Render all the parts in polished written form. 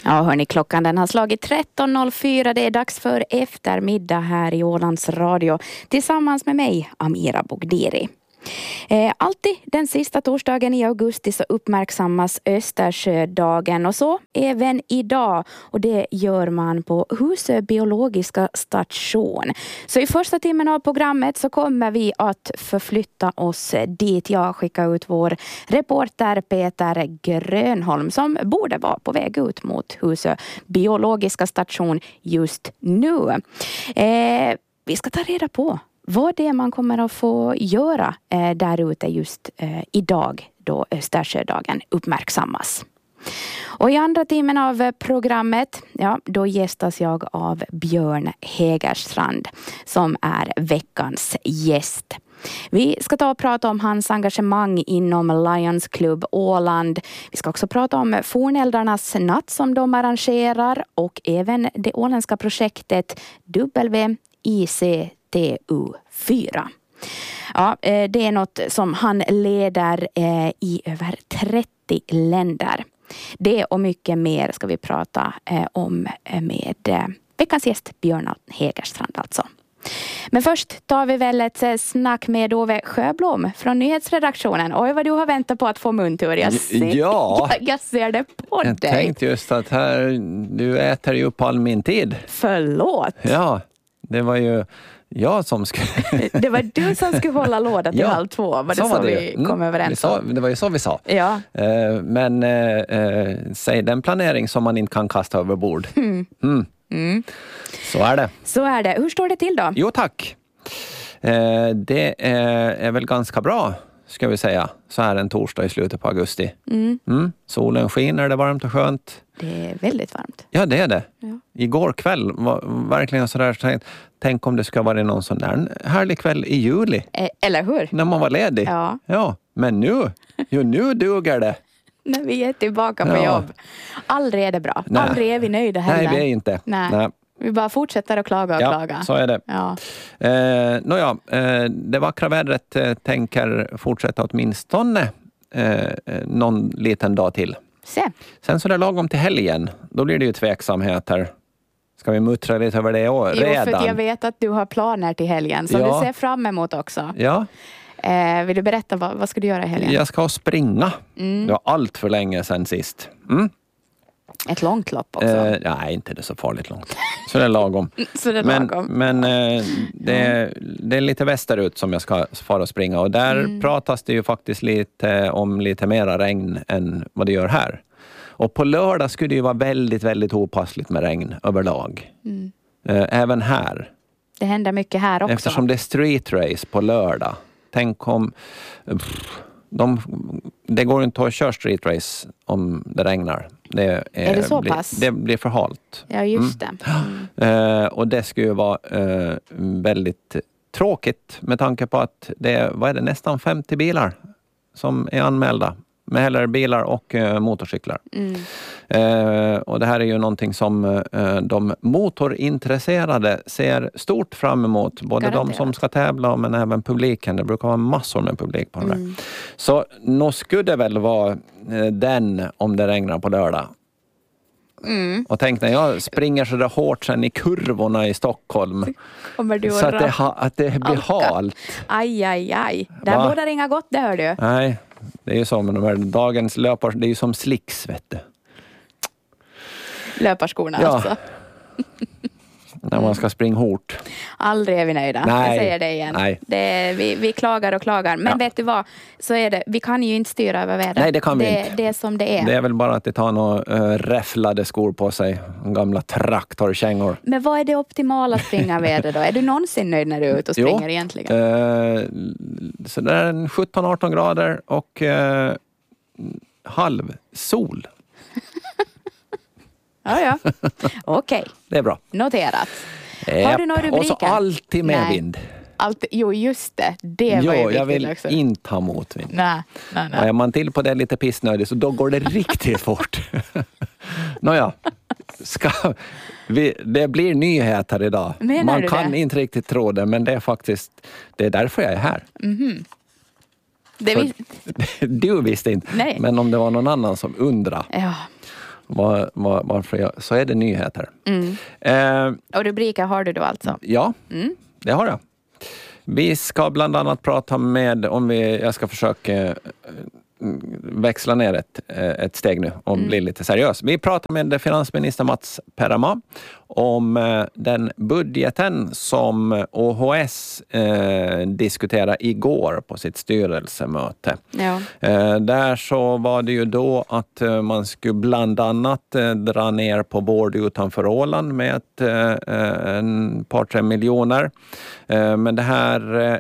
Ja, hörni, klockan den har slagit 13.04. Det är dags för eftermiddag här i Ålands Radio tillsammans med mig, Amira Bogdiri. Alltid den sista torsdagen i augusti så uppmärksammas Östersjödagen och så även idag, och det gör man på Husö biologiska station. Så i första timmen av programmet så kommer vi att förflytta oss dit. Jag skickar ut vår reporter Peter Grönholm som borde vara på väg ut mot Husö biologiska station just nu. Vi ska ta reda på vad det är man kommer att få göra där ute just idag då Östersjödagen uppmärksammas. Och i andra timmen av programmet, ja, då gästas jag av Björn Hägerstrand som är veckans gäst. Vi ska ta och prata om hans engagemang inom Lions Club Åland. Vi ska också prata om Fornäldrarnas natt som de arrangerar och även det åländska projektet WICTU4. Ja, det är något som han leder i över 30 länder. Det och mycket mer ska vi prata om med veckans gäst Björn Hägerstrand alltså. Men först tar vi väl ett snack med Ove Sjöblom från nyhetsredaktionen. Oj, vad du har väntat på att få muntur. Jag ser det på dig. Jag tänkte just att du äter ju upp all min tid. Förlåt. Ja, det var ju jag som skulle... Det var du som skulle hålla låda till 1:30. Var det så vi kom överens om? Det var ju så vi sa. Ja. Men säg den planering som man inte kan kasta över bord. Så är det. Så är det. Hur står det till då? Jo, tack. Det är väl ganska bra, ska vi säga. Så här en torsdag i slutet på augusti. Solen skiner, det är varmt och skönt. Det är väldigt varmt. Ja, det är det. Ja. Igår kväll var verkligen så där. Tänk om det ska vara någon sån där härlig kväll i juli. Eller hur? När man var ledig. Ja, men nu duger det. När vi är tillbaka på jobb. Aldrig är det bra. Nej. Aldrig är vi nöjda heller. Nej, vi är inte. Nej. Vi bara fortsätter att klaga och klaga. Ja, så är det. Ja. Det vackra vädret tänker fortsätta åtminstone någon liten dag till. Sen så är det lagom till helgen. Då blir det ju tveksamheter. Ska vi muttra lite över det redan? Jo, för jag vet att du har planer till helgen. Så du ser fram emot också. Ja. Vill du berätta vad ska du göra i helgen? Jag ska springa. Det var allt för länge sedan sist. Ett långt lopp också? Nej, inte det så farligt långt. Så det är lagom. Men det är lite västerut som jag ska fara och springa. Och där pratas det ju faktiskt om lite mera regn än vad det gör här. Och på lördag skulle det ju vara väldigt, väldigt opassligt med regn överlag. Även här. Det händer mycket här också. Eftersom det är street race på lördag. Tänk om... det går inte att köra street race om det regnar. Är det så pass? Det blir för halt. Ja, just det. Och det skulle ju vara väldigt tråkigt med tanke på att det är nästan 50 bilar som är anmälda. Med heller bilar och motorcyklar. Och det här är ju någonting som de motorintresserade ser stort fram emot. Både de som ska tävla men även publiken. Det brukar vara massor med publik på det där. Så nog skulle det väl vara den om det regnar på lördag. Och tänk när jag springer så där hårt sen i kurvorna i Stockholm. Så att det blir halt. Aj. Där borde ringa gott, det hör du. Nej. Det är ju så med de här dagens löpar, det är ju som slicks, vet du. Löparskorna alltså. När man ska springa hårt. Aldrig är vi nöjda. Nej. Jag säger det igen. Vi klagar och klagar. Men vet du vad? Så är det. Vi kan ju inte styra över vädret. Nej, det kan vi inte. Det är som det är. Det är väl bara att det tar några räfflade skor på sig. Gamla traktorkängor. Men vad är det optimala springarvädret då? Är du någonsin nöjd när du är ute och springer egentligen? Så det är 17-18 grader och halv sol. Ja. Okej. Det är bra. Noterat. Har du några rubriker? Och så alltid med vind. Jo, just det. Det var ju viktigt jag vill också. inte ha motvind. Nej. Är man till på det lite pissnödig så då går det riktigt fort. Nåja. Det blir nyheter idag. Man kan inte riktigt tro det, men det är faktiskt... Det är därför jag är här. Du visste inte. Nej. Men om det var någon annan som undrar. Ja. varför så är det nyheter. Och rubriker har du då alltså? Ja, det har jag. Vi ska bland annat prata med, jag ska försöka växla ner ett steg nu och bli lite seriös. Vi pratar med finansminister Mats Perama om den budgeten som OHS diskuterade igår på sitt styrelsemöte. Ja. Där så var det ju då att man skulle bland annat dra ner på vård utanför Åland med ett par 3 miljoner. Men det här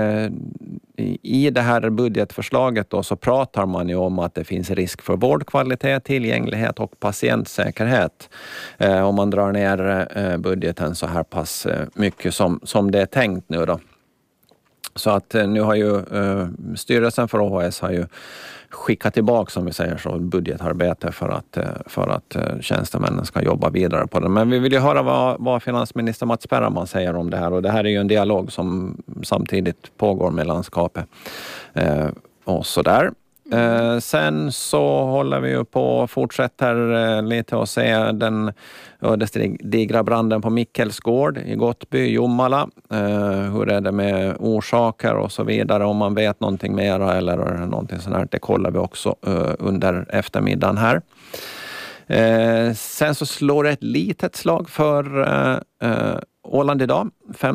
i det här budgetförslaget då så pratar man ju om att det finns risk för vårdkvalitet, tillgänglighet och patientsäkerhet om man drar ner budgeten så här pass mycket som det är tänkt nu då. Så att nu har ju styrelsen för OHS har ju skickat tillbaka, som vi säger så, budgetarbete för att tjänstemännen ska jobba vidare på det. Men vi vill ju höra vad finansminister Mats Perama säger om det här, och det här är ju en dialog som samtidigt pågår med landskapet och sådär. Sen så håller vi ju på och fortsätter lite och se den ödesdigra branden på Mikkelsgård i Gottby, Jomala. Hur är det med orsaker och så vidare, om man vet någonting mer eller någonting sånt här. Det kollar vi också under eftermiddagen här. Sen så slår det ett litet slag för Åland idag,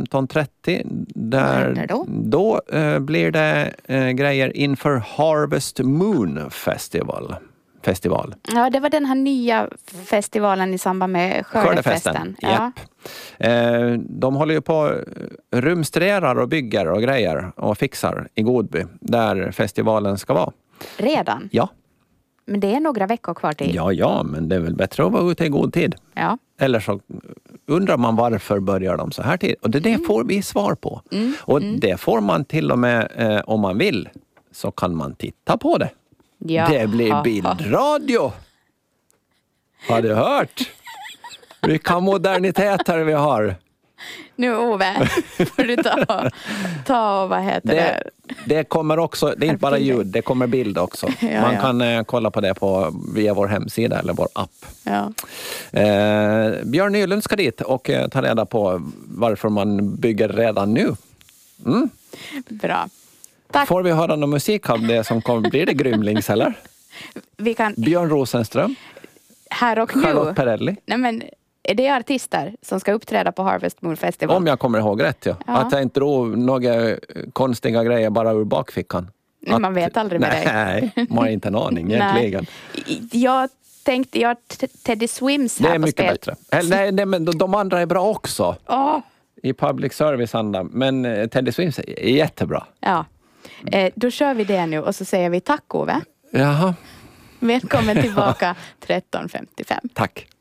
15.30. Då blir det grejer inför Harvest Moon Festival. Ja, det var den här nya festivalen i samband med skördefesten. Ja. De håller ju på rumstrerar och bygger och grejer och fixar i Godby, där festivalen ska vara. Redan? Ja. Men det är några veckor kvar till. Ja, men det är väl bättre att vara ute i god tid. Ja. Eller så undrar man varför börjar de så här tid. Och det får vi svar på. Och det får man till och med, om man vill, så kan man titta på det. Ja. Det blir bildradio. Har du hört? Vilka moderniteter vi har. Nu Ove, får du ta vad heter det? Det kommer också, det är inte bara ljud, det kommer bild också. Ja, man kan kolla på det via vår hemsida eller vår app. Ja. Björn Nylund ska dit och ta reda på varför man bygger redan nu. Bra. Tack. Får vi höra någon musik av det som kommer? Blir det Grymlings eller? Björn Rosenström? Här och nu. Charlotte Perrelli? Nej, men är det artister som ska uppträda på Harvest Moon Festival? Om jag kommer ihåg rätt, ja. Att jag inte drog några konstiga grejer bara ur bakfickan. Man vet aldrig med dig. Nej, man har inte en aning egentligen. Jag tänkte, Teddy Swims här. Det är mycket bättre. Nej, men de andra är bra också. I public service-anda. Men Teddy Swims är jättebra. Ja. Då kör vi det nu och så säger vi tack, Ove. Jaha. Välkommen tillbaka 13.55. Tack.